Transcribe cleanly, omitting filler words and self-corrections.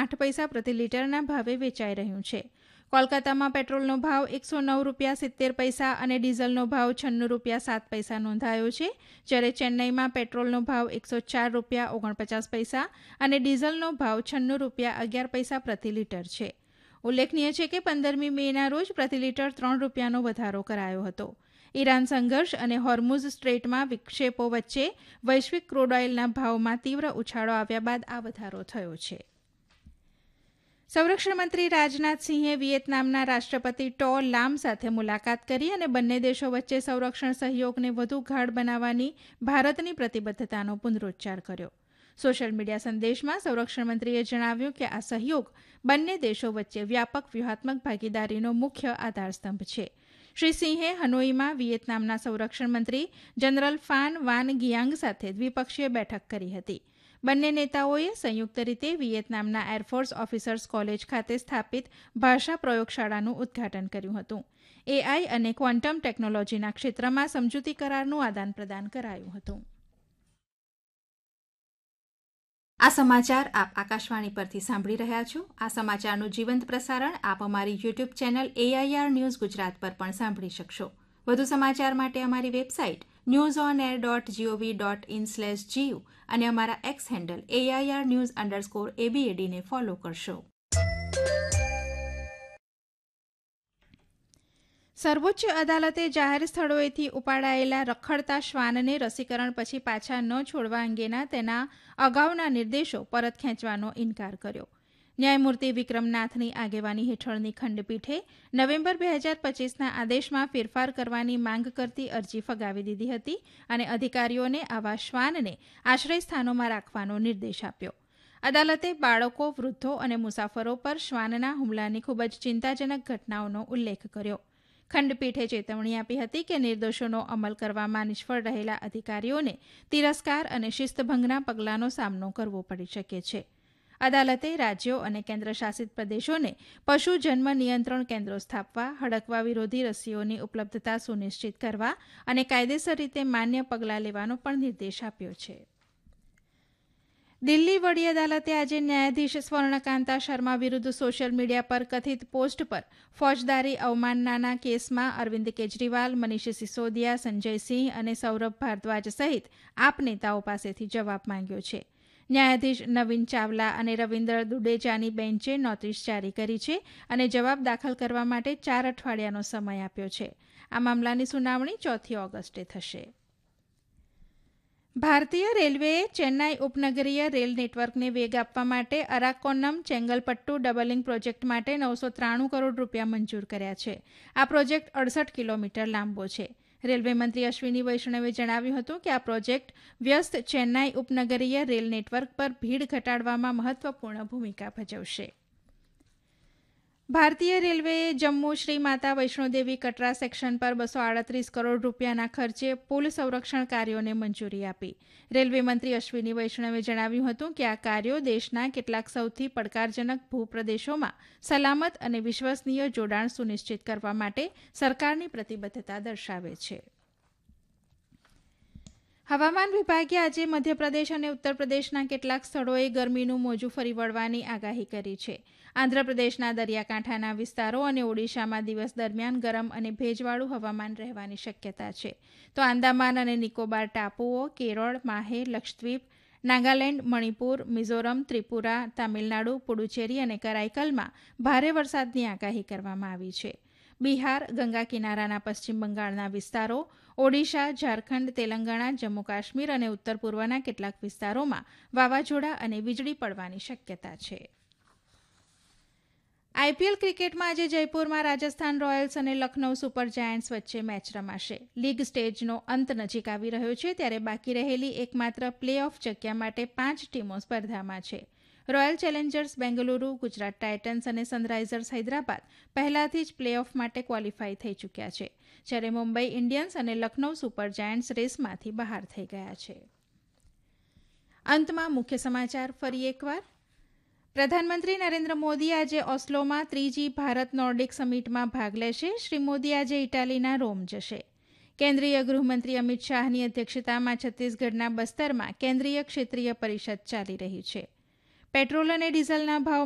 8 પૈસા પ્રતિ લીટરના ભાવે વેચાઈ રહ્યું છે. કોલકાતામાં પેટ્રોલનો ભાવ ₹109.70 અને ડીઝલનો ભાવ ₹96.07 નોંધાયો છે, જ્યારે ચેન્નઈમાં પેટ્રોલનો ભાવ ₹104.49 અને ડીઝલનો ભાવ ₹96.11 પ્રતિ લીટર છે. ઉલ્લેખનીય છે કે 15મી મેના રોજ પ્રતિ લીટર ₹3નો વધારો કરાયો હતો. ઈરાન સંઘર્ષ અને હોર્મુઝ સ્ટ્રેટમાં વિક્ષેપો વચ્ચે વૈશ્વિક ક્રૂડ ઓઇલના ભાવમાં તીવ્ર ઉછાળો આવ્યા બાદ આ વધારો થયો છે. સંરક્ષણ મંત્રી રાજનાથસિંહે વિયેતનામના રાષ્ટ્રપતિ ટો લામ સાથે મુલાકાત કરી અને બંને દેશો વચ્ચે સંરક્ષણ સહયોગને વધુ ગાઢ બનાવવાની ભારતની પ્રતિબદ્ધતાનો પુનરોચ્ચાર કર્યો. સોશિયલ મીડિયા સંદેશમાં સંરક્ષણ મંત્રીએ જણાવ્યું કે આ સહયોગ બંને દેશો વચ્ચે વ્યાપક વ્યૂહાત્મક ભાગીદારીનો મુખ્ય આધારસ્તંભ છે. શ્રી સિંહે હનોઈમાં વિયેતનામના સંરક્ષણ મંત્રી જનરલ ફાન વાન ગિયાંગ સાથે દ્વિપક્ષીય બેઠક કરી હતી. બંને નેતાઓએ સંયુક્ત રીતે વિયેતનામના એરફોર્સ ઓફિસર્સ કોલેજ ખાતે સ્થાપિત ભાષા પ્રયોગશાળાનું ઉદ્ઘાટન કર્યું હતું. AI અને ક્વોન્ટમ ટેકનોલોજીના ક્ષેત્રમાં સમજૂતી કરારનું આદાનપ્રદાન કરાયું હતું. આ સમાચાર આપ આકાશવાણી પરથી સાંભળી રહ્યા છો. આ સમાચારનું જીવંત પ્રસારણ આપ અમારી YouTube channel AIR news Gujarat પર પણ સાંભળી શકશો. વધુ સમાચાર માટે અમારી વેબસાઇટ newsonair.gov.in/gu અને અમારા એક્સ હેન્ડલ AIR_news_ABAD ને ફોલો કરશો. સર્વોચ્ચ અદાલતે જાહેર સ્થળોએથી ઉપાડાયેલા રખડતા શ્વાનને રસીકરણ પછી પાછા ન છોડવા અંગેના તેના અગાઉના નિર્દેશો પરત ખેંચવાનો ઇનકાર કર્યો. ન્યાયમૂર્તિ વિક્રમનાથની આગેવાની હેઠળની ખંડપીઠે નવેમ્બર 2025ના આદેશમાં ફેરફાર કરવાની માંગ કરતી અરજી ફગાવી દીધી હતી અને અધિકારીઓને આવા શ્વાનને આશ્રય સ્થાનોમાં રાખવાનો નિર્દેશ આપ્યો. અદાલતે બાળકો, વૃદ્ધો અને મુસાફરો પર શ્વાનના હુમલાની ખૂબ જ ચિંતાજનક ઘટનાઓનો ઉલ્લેખ કર્યો. ખંડપીઠે ચેતવણી આપી હતી કે નિર્દેશોનો અમલ કરવામાં નિષ્ફળ રહેલા અધિકારીઓને તિરસ્કાર અને શિસ્તભંગના પગલાંનો સામનો કરવો પડી શકે છે. અદાલતે રાજ્યો અને કેન્દ્રશાસિત પ્રદેશોને પશુ જન્મ નિયંત્રણ કેન્દ્રો સ્થાપવા, હડકવા વિરોધી રસીઓની ઉપલબ્ધતા સુનિશ્ચિત કરવા અને કાયદેસર રીતે માન્ય પગલાં લેવાનો પણ નિર્દેશ આપ્યો છે. દિલ્હી વડી અદાલતે આજે ન્યાયાધીશ સ્વર્ણકાંતા શર્મા વિરુદ્ધ સોશિયલ મીડિયા પર કથિત પોસ્ટ પર ફોજદારી અવમાનનાના કેસમાં અરવિંદ કેજરીવાલ, મનીષ સિસોદિયા, સંજય સિંહ અને સૌરભ ભારદ્વાજ સહિત આપ નેતાઓ પાસેથી જવાબ માંગ્યો છે. ન્યાયાધીશ નવીન ચાવલા અને રવિન્દર દુડેજાની બેન્ચે નોટિસ જારી કરી છે અને જવાબ દાખલ કરવા માટે 4 અઠવાડિયાનો સમય આપ્યો છે. આ મામલાની સુનાવણી 4 ઓગસ્ટે થશે. ભારતીય રેલવેએ ચેન્નાઈ ઉપનગરીય રેલ નેટવર્કને વેગ આપવા માટે અરાકોનમ ચેંગલપટ્ટુ ડબલિંગ પ્રોજેક્ટ માટે ₹993 કરોડ મંજૂર કર્યા છે. આ પ્રોજેક્ટ 68 કિલોમીટર લાંબો છે. રેલવે મંત્રી અશ્વિની વૈષ્ણવે જણાવ્યું હતું કે આ પ્રોજેક્ટ વ્યસ્ત ચેન્નાઈ ઉપનગરીય રેલ નેટવર્ક પર ભીડ ઘટાડવામાં મહત્વપૂર્ણ ભૂમિકા ભજવશે. ભારતીય રેલવેએ જમ્મુ શ્રી માતા વૈષ્ણોદેવી કટરા સેક્શન પર ₹238 કરોડ ખર્ચે પુલ સંરક્ષણ કાર્યોને મંજૂરી આપી. રેલવે મંત્રી અશ્વિની વૈષ્ણવે જણાવ્યું હતું કે આ કાર્યો દેશના કેટલાક સૌથી પડકારજનક ભૂપ્રદેશોમાં સલામત અને વિશ્વસનીય જોડાણ સુનિશ્ચિત કરવા માટે સરકારની પ્રતિબદ્ધતા દર્શાવે છે. હવામાન વિભાગે આજે મધ્યપ્રદેશ અને ઉત્તર પ્રદેશના કેટલાક સ્થળોએ ગરમીનું મોજું ફરી વળવાની આગાહી કરી છે. આંધ્રપ્રદેશના દરિયાકાંઠાના વિસ્તારો અને ઓડિશામાં દિવસ દરમિયાન ગરમ અને ભેજવાળું હવામાન રહેવાની શક્યતા છે. તો આંદામાન અને નિકોબાર ટાપુઓ, કેરળ, માહે, લક્ષદ્વીપ, નાગાલેન્ડ, મણિપુર, મિઝોરમ, ત્રિપુરા, તામિલનાડુ, પુડુચેરી અને કરાઈકલમાં ભારે વરસાદની આગાહી કરવામાં આવી છે. બિહાર, ગંગા કિનારાના પશ્ચિમ બંગાળના વિસ્તારો, ઓડિશા, ઝારખંડ, તેલંગાણા, જમ્મુ કાશ્મીર અને ઉત્તર પૂર્વના કેટલાક વિસ્તારોમાં વાવાઝોડા અને વીજળી પડવાની શક્યતા છે. IPL ક્રિકેટમાં આજે જયપુરમાં રાજસ્થાન રોયલ્સ અને લખનૌ સુપર જાયન્ટ્સ વચ્ચે મેચ રમાશે. લીગ સ્ટેજનો અંત નજીક આવી રહ્યો છે ત્યારે બાકી રહેલી એકમાત્ર પ્લે ઓફ જગ્યા માટે 5 ટીમો સ્પર્ધામાં છે. Royal Challengers Bengaluru, Gujarat Titans અને સનરાઇઝર્સ હૈદરાબાદ પહેલાથી જ પ્લે ઓફ માટે ક્વોલિફાય થઈ ચૂક્યા છે, જ્યારે મુંબઈ ઇન્ડિયન્સ અને લખનૌ સુપર જાયન્ટ્સ રેસમાંથી બહાર થઈ ગયા છે. અંતમાં મુખ્ય સમાચાર ફરી એકવાર. પ્રધાનમંત્રી નરેન્દ્ર મોદી આજે ઓસ્લોમાં 3જી ભારત નોર્ડિક સમિટમાં ભાગ લેશે. શ્રી મોદી આજે ઇટાલીના રોમ જશે. કેન્દ્રીય ગૃહમંત્રી અમિત શાહની અધ્યક્ષતામાં છત્તીસગઢના બસ્તરમાં કેન્દ્રીય ક્ષેત્રીય પરિષદ ચાલી રહી છે. પેટ્રોલ અને ડીઝલના ભાવ